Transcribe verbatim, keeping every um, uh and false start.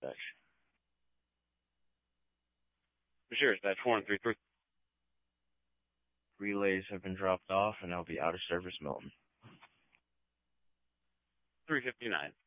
dispatch. For sure, it's that four and three three. Relays have been dropped off, and I'll be out of service, Milton. three fifty-nine.